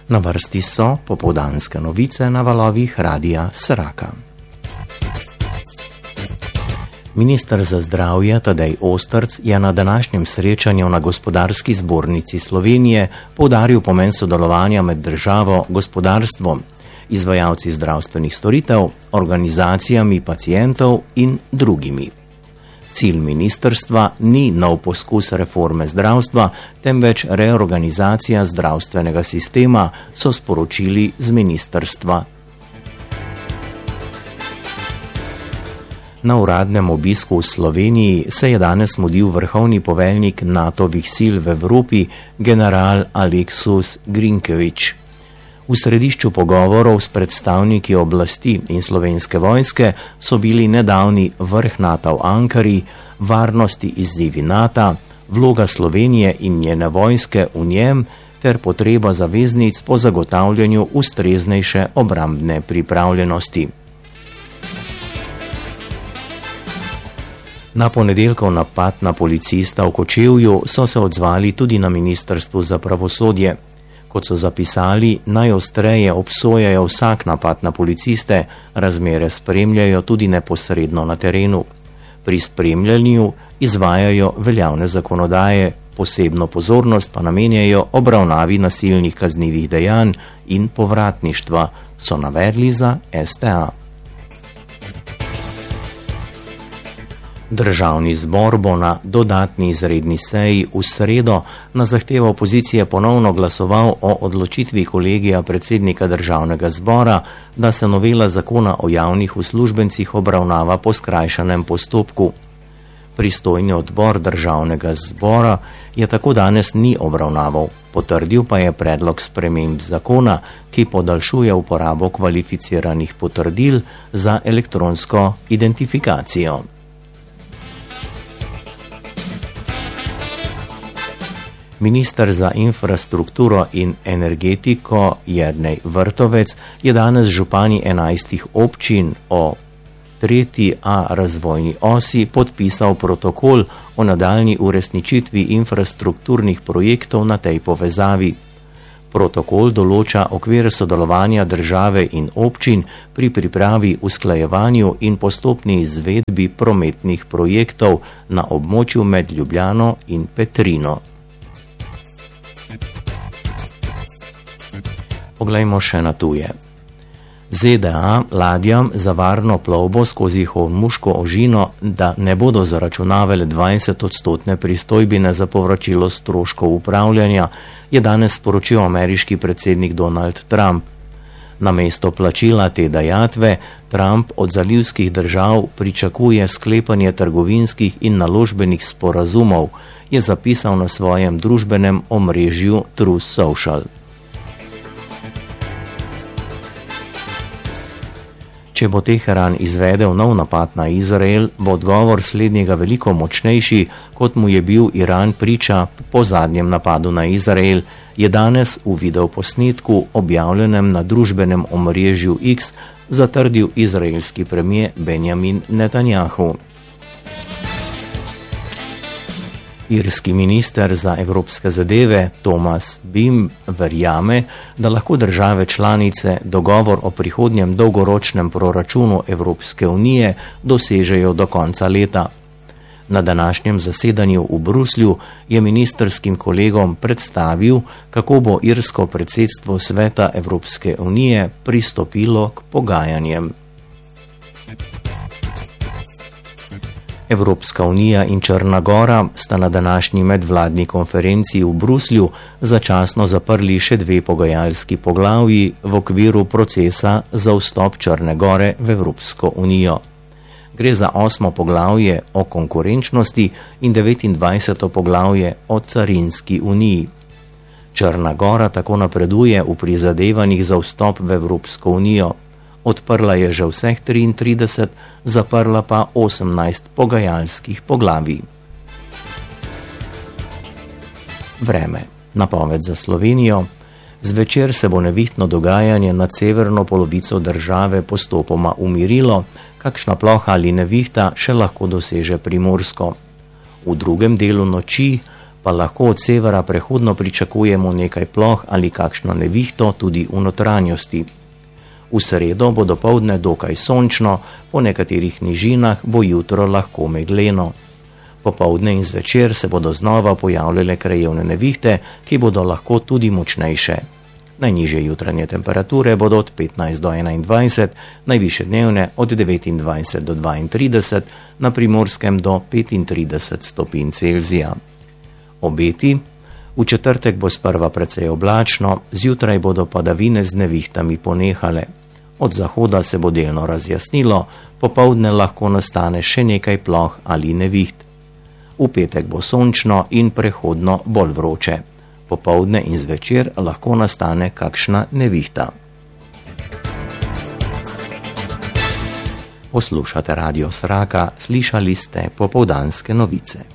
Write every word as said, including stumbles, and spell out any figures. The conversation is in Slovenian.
Na vrsti so popoldanske novice na valovih Radia Sraka. Minister za zdravje Tadej Ostrc je na današnjem srečanju na Gospodarski zbornici Slovenije poudaril pomen sodelovanja med državo, gospodarstvom, izvajalci zdravstvenih storitev, organizacijami pacientov in drugimi. Cilj ministrstva ni nov poskus reforme zdravstva, temveč reorganizacija zdravstvenega sistema, so sporočili z ministrstva. Na uradnem obisku v Sloveniji se je danes mudil vrhovni poveljnik Natovih sil v Evropi, general Aleksus Grinkevič. V središču pogovorov s predstavniki oblasti in slovenske vojske so bili nedavni vrh Nata v Ankari, varnosti izzivi Nata, vloga Slovenije in njene vojske v njem ter potreba zaveznic po zagotavljanju ustreznejše obrambne pripravljenosti. Na ponedeljkov napad na policista v Kočevju so se odzvali tudi na Ministrstvu za pravosodje. Kot so zapisali, najostreje obsojajo vsak napad na policiste, razmere spremljajo tudi neposredno na terenu. Pri spremljanju izvajajo veljavne zakonodaje, posebno pozornost pa namenjajo obravnavi nasilnih kaznivih dejanj in povratništva, so navedli za S T A. Državni zbor bo na dodatni izredni seji v sredo na zahtevo opozicije ponovno glasoval o odločitvi kolegija predsednika državnega zbora, da se novela zakona o javnih uslužbencih obravnava po skrajšanem postopku. Pristojni odbor državnega zbora je tako danes ni obravnaval, potrdil pa je predlog sprememb zakona, ki podaljšuje uporabo kvalificiranih potrdil za elektronsko identifikacijo. Minister za infrastrukturo in energetiko Jernej Vrtovec je danes župani enajstih občin o tretji A razvojni osi podpisal protokol o nadaljnji uresničitvi infrastrukturnih projektov na tej povezavi. Protokol določa okvir sodelovanja države in občin pri pripravi, usklajevanju in postopni izvedbi prometnih projektov na območju med Ljubljano in Petrino. Poglejmo še na tuje. Z D A ladjam za varno plovbo skozi Hormuško ožino, da ne bodo zaračunavale dvajset odstotne pristojbine za povračilo stroškov upravljanja, je danes sporočil ameriški predsednik Donald Trump. Namesto plačila te dajatve, Trump od zalivskih držav pričakuje sklepanje trgovinskih in naložbenih sporazumov, je zapisal na svojem družbenem omrežju Truth Social. Če bo Teheran izvedel nov napad na Izrael, bo odgovor slednjega veliko močnejši, kot mu je bil Iran priča po zadnjem napadu na Izrael, je danes v videoposnetku, objavljenem na družbenem omrežju X, zatrdil izraelski premier Benjamin Netanjahu. Irski minister za evropske zadeve Thomas Bim verjame, da lahko države članice dogovor o prihodnjem dolgoročnem proračunu Evropske unije dosežejo do konca leta. Na današnjem zasedanju v Bruslju je ministrskim kolegom predstavil, kako bo irsko predsedstvo Sveta Evropske unije pristopilo k pogajanjem. Evropska unija in Črna Gora sta na današnji medvladni konferenci v Bruslju začasno zaprli še dve pogajalski poglavji v okviru procesa za vstop Črne Gore v Evropsko unijo. Gre za osmo poglavje o konkurenčnosti in devetindvajseto poglavje o carinski uniji. Črna Gora tako napreduje v prizadevanjih za vstop v Evropsko unijo. Odprla je že vseh triintrideset, zaprla pa osemnajst pogajalskih poglavij. Vreme. Napoved za Slovenijo. Zvečer se bo nevihtno dogajanje nad severno polovico države postopoma umirilo, kakšna ploha ali nevihta še lahko doseže Primorsko. V drugem delu noči pa lahko od severa prehodno pričakujemo nekaj ploh ali kakšno nevihto tudi v notranjosti. V sredo bo dopoldne dokaj sončno, po nekaterih nižinah bo jutro lahko megleno. Popoldne in zvečer se bodo znova pojavljale krajevne nevihte, ki bodo lahko tudi močnejše. Najnižje jutranje temperature bodo od petnajst do enaindvajset, najvišje dnevne od devetindvajset do dvaintrideset, na Primorskem do petintrideset stopinj Celzija. Obeti: v četrtek bo sprva precej oblačno, zjutraj bodo padavine z nevihtami ponehale. Od zahoda se bo delno razjasnilo, popoldne lahko nastane še nekaj ploh ali neviht. V petek bo sončno in prehodno bolj vroče. Popoldne in zvečer lahko nastane kakšna nevihta. Poslušate Radio Sraka, slišali ste popoldanske novice.